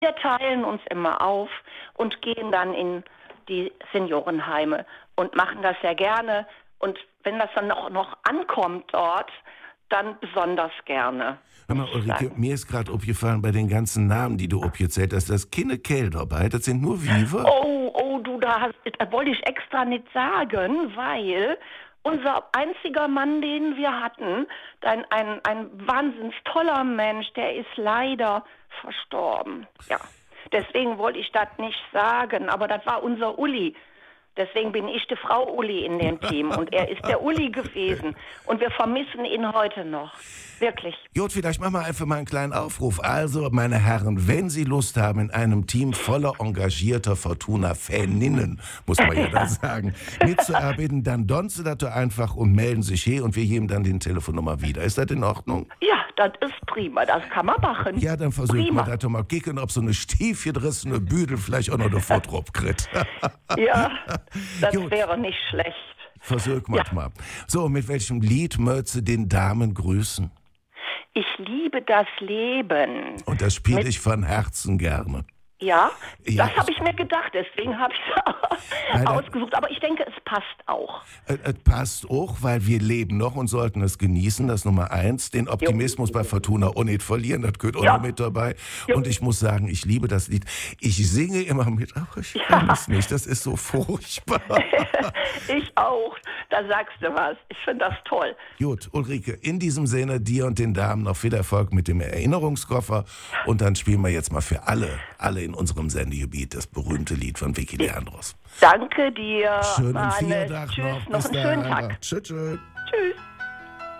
Wir teilen uns immer auf und gehen dann in die Seniorenheime und machen das sehr gerne. Und wenn das dann noch ankommt dort, dann besonders gerne. Hör mal, Ulrike, mir ist gerade aufgefallen, bei den ganzen Namen, die du aufgezählt hast, das keine Kerl dabei, das sind nur Viva. Oh, du, das wollte ich extra nicht sagen, weil unser einziger Mann, den wir hatten, ein wahnsinnig toller Mensch, der ist leider verstorben. Ja, deswegen wollte ich das nicht sagen, aber das war unser Uli. Deswegen bin ich die Frau Uli in dem Team und er ist der Uli gewesen und wir vermissen ihn heute noch. Wirklich. Gut, vielleicht machen wir einfach mal einen kleinen Aufruf. Also, meine Herren, wenn Sie Lust haben, in einem Team voller engagierter Fortuna-Faninnen, muss man ja dann sagen, mitzuarbeiten, dann donzen Sie das einfach und melden sich hier und wir geben dann die Telefonnummer wieder. Ist das in Ordnung? Ja, das ist prima, das kann man machen. Ja, dann versuchen wir das doch mal kicken, ob so eine stiefgedrissene Büdel vielleicht auch noch eine Fotrop kriegt. Ja, das Gut. wäre nicht schlecht. Versuch mal. So, mit welchem Lied möchtest du den Damen grüßen? Ich liebe das Leben. Und das spiele ich von Herzen gerne. Ja, Ja, das habe ich mir gedacht, deswegen habe ich es ausgesucht. Aber ich denke, es passt auch. Es passt auch, weil wir leben noch und sollten es genießen, das Nummer 1. Den Optimismus bei Fortuna auch nicht verlieren, das gehört auch noch mit dabei. Und ich muss sagen, ich liebe das Lied. Ich singe immer mit, aber ich kann es nicht, das ist so furchtbar. Ich auch, da sagst du was. Ich finde das toll. Gut, Ulrike, in diesem Sinne, dir und den Damen noch viel Erfolg mit dem Erinnerungskoffer. Und dann spielen wir jetzt mal für alle in unserem Sendegebiet das berühmte Lied von Vicky Leandros. Danke dir. Schönen Viertag Tschüss, noch. noch einen schönen Tag. Tschüss. Tschüss.